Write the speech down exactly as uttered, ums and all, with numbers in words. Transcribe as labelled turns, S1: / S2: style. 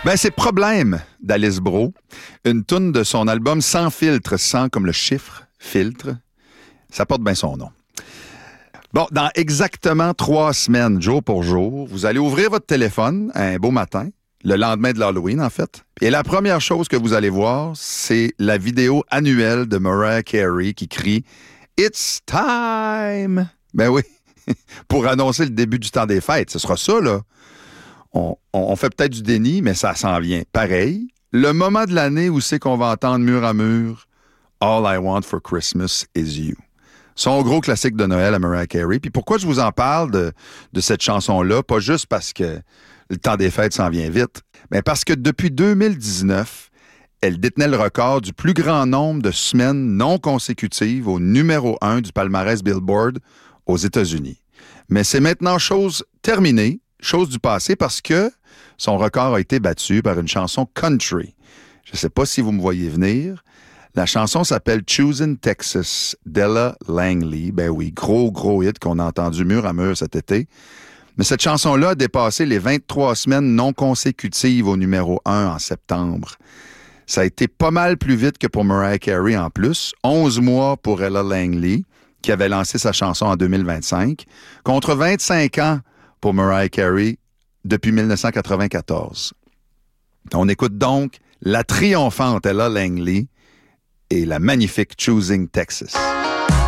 S1: Ben, c'est Problème d'Alice Brault, une toune de son album Sans filtre, sans comme le chiffre, filtre. Ça porte bien son nom. Bon, dans exactement trois semaines, jour pour jour, vous allez ouvrir votre téléphone un beau matin, le lendemain de l'Halloween, en fait. Et la première chose que vous allez voir, c'est la vidéo annuelle de Mariah Carey qui crie « It's time ». Ben oui, pour annoncer le début du temps des fêtes. Ce sera ça, là. On, on, on fait peut-être du déni, mais ça s'en vient. Pareil, le moment de l'année où c'est qu'on va entendre mur à mur « All I want for Christmas is you ». Son gros classique de Noël à Mariah Carey. Puis pourquoi je vous en parle de, de cette chanson-là? Pas juste parce que le temps des fêtes s'en vient vite, mais parce que depuis deux mille dix-neuf, elle détenait le record du plus grand nombre de semaines non consécutives au numéro un du palmarès Billboard aux États-Unis. Mais c'est maintenant chose terminée, chose du passé, parce que son record a été battu par une chanson country. Je ne sais pas si vous me voyez venir. La chanson s'appelle « Choosing Texas » d'Ella Langley. Ben oui, gros, gros hit qu'on a entendu mur à mur cet été. Mais cette chanson-là a dépassé les vingt-trois semaines non consécutives au numéro un en septembre. Ça a été pas mal plus vite que pour Mariah Carey en plus. onze mois pour Ella Langley, qui avait lancé sa chanson en deux mille vingt-cinq, contre vingt-cinq ans pour Mariah Carey depuis dix-neuf cent quatre-vingt-quatorze. On écoute donc la triomphante Ella Langley et la magnifique Choosing Texas.